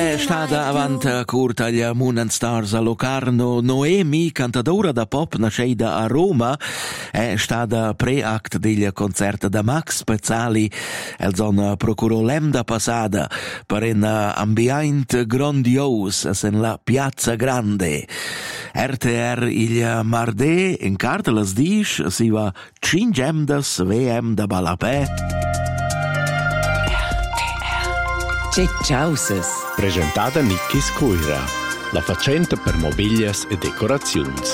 È stata avanti curta agli Moon Stars a Locarno. Noemi, cantadora da pop nascida a Roma, è stata pre-act degli concerti da Max Spezzali. El zona procurò l'emda passata per un ambiente grandios in la Piazza Grande. RTR il martedì in carta las dish si va 5 emdas VM da Balapè. Causes. Presentata Nickis Cuira, la facenta per mobilias e decorazions.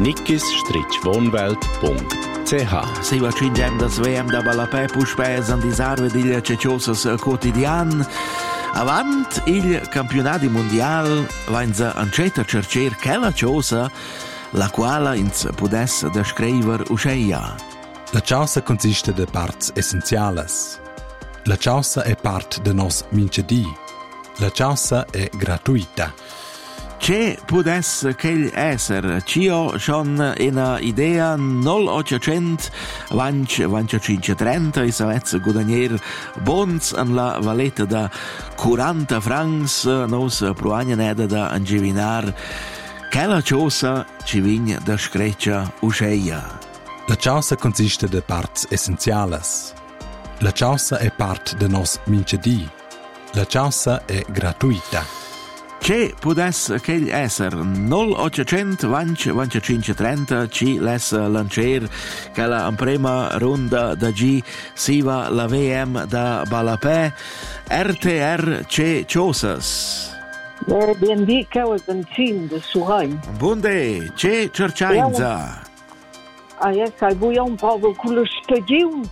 nickis-wohnwelt.ch. Si va 5 emdas VM da Balapè puspes an disarve digli ceciosas quotidian. Avant il campionati mondial vainza anceta cercer quella cosa la quale ins pudes descriver usceia. La cosa consiste de parts essenziales. La cosa è part de nos minchedì. La cosa è gratuita. C'è pudes quel esser, cio schon una idea 0800 2530 e savez guadagner bons an la valeta da 40 francs nos proagnaneda da angevinar. Quella cosa ci vigna da screccia usceia. La cosa consiste de parts essenziales. La cosa è part de nos minchedì. La cosa è gratuita. C'è pudes quel esser 0800 2530 ci les lancer che la prima ronda da G si va la VM da Balapè. RTR c'è ciosas. Ben dica o benzin de Suhain. Bunde, c'è cerciainza. Sai vuoi un po' con le stagioni.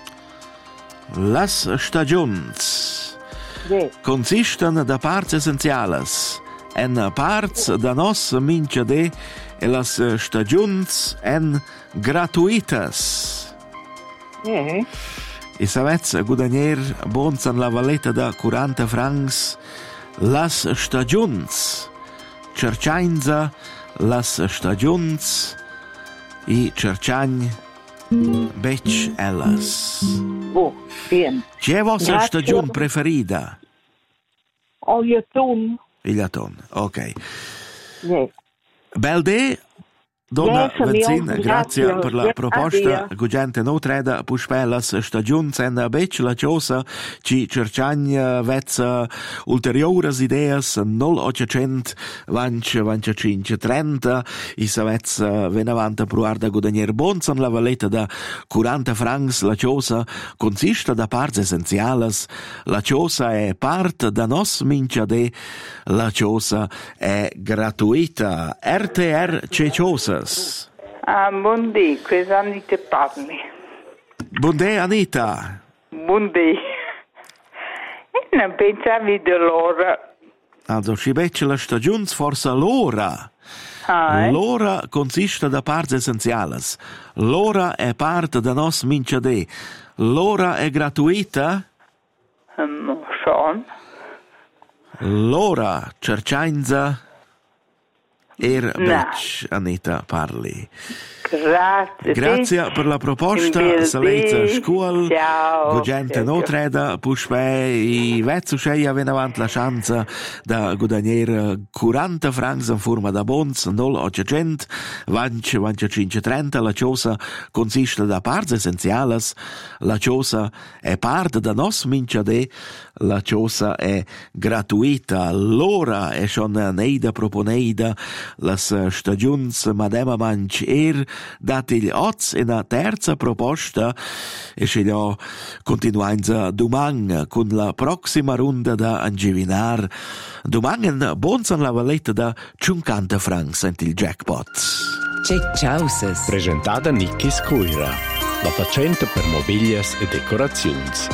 Las stagions consisten da parts essenziales. En parts da nos minchade e las stagions en gratuitas. E savez guadagner bons an la valeta da 40 francs las stagions. Cerciainza las stagions i cerciagn bec ellas. Bien. C'è vostra stagione preferita? Il Iaton, ok. Yes. Bel day, donna Benzin, grazie. grazie per la proposta. Addio. Gugente no treda puspellas stagione sen bec la cosa ci cercagna vezza ulteriores ideas 0800 25 30 i savez venavanta pruarda guadagner bons an la valeta da 40 francs la cosa consiste da parts essenziales. La cosa è part da nos minchade. La cosa è gratuita. RTR c'è cosas. Buondì, questa Anita parli. Buondì Anita. Buondì. E non pensavi dell'ora? Also, ci becce la stagione forse l'ora. L'ora consiste da parts essenziales. L'ora è parte da nos minchade. L'ora è gratuita? Non so. L'ora cerciainza bec, Anita parli. Grazie per la proposta. Salezza scuol. Gugente no treda puspe i vezzu sceia venavant la chance da guadagner 40 francs in forma da bons 0800 25 30. La cosa consiste da parts essenziales. La cosa è parte da nos minchade. La cosa è gratuita. L'ora è schon neida proponeida. Las stagiuns madema manch datigli oz e una terza proposta e scegliò continuanza domani con la prossima ronda da angevinar. Domani bons an la valeta da 50 francs sent il jackpot. Causes. Presentata Nickis Cuira, la facenta per mobilias e decorazions.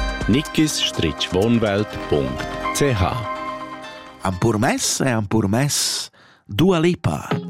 nickis-wohnwelt.ch. Am purmess e am purmess Dua Lipa.